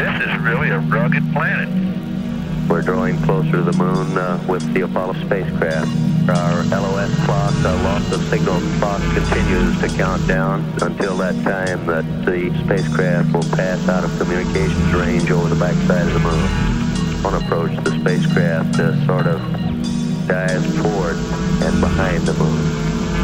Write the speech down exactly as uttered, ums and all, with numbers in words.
This is really a rugged planet. We're drawing closer to the moon uh, with the Apollo spacecraft. Our L O S clock, the loss of signal clock, continues to count down until that time that the spacecraft will pass out of communications range over the backside of the moon. On approach, the spacecraft uh, sort of dives toward and behind the moon.